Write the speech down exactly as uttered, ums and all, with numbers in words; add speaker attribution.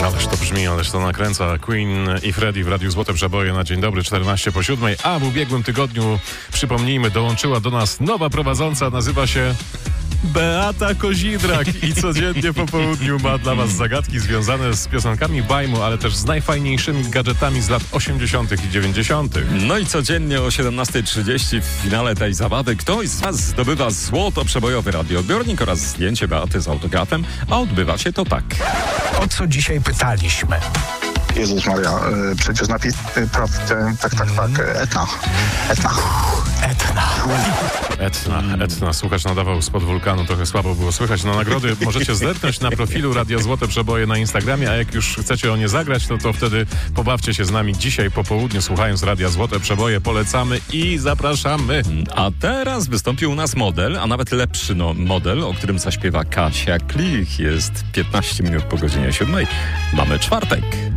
Speaker 1: Ależ to brzmi, ależ to nakręca. Queen i Freddie w Radiu Złote Przeboje na dzień dobry, czternaście po siódmej. A w ubiegłym tygodniu, przypomnijmy, dołączyła do nas nowa prowadząca, nazywa się Beata Kozidrak i codziennie po południu ma dla was zagadki związane z piosenkami bajmu, ale też z najfajniejszymi gadżetami z lat osiemdziesiątych i dziewięćdziesiątych.
Speaker 2: No i codziennie o siedemnasta trzydzieści w finale tej zabawy ktoś z was zdobywa złoto przebojowy radioodbiornik oraz zdjęcie Beaty z autografem, a odbywa się to tak.
Speaker 3: O co dzisiaj pytaliśmy?
Speaker 4: Jezus Maria, y, przecież napis y, prof, y, tak, tak, tak, Etna. Etna.
Speaker 3: Etna.
Speaker 1: Etna, Etna, słuchacz nadawał spod wulkanu, trochę słabo było słychać. Na nagrody możecie zerknąć na profilu Radio Złote Przeboje na Instagramie, a jak już chcecie o nie zagrać, no to wtedy pobawcie się z nami dzisiaj po południu, słuchając Radia Złote Przeboje. Polecamy i zapraszamy.
Speaker 2: A teraz wystąpi u nas model, a nawet lepszy no, model, o którym zaśpiewa Kasia Klich. Jest piętnaście minut po godzinie siódmej. Mamy czwartek.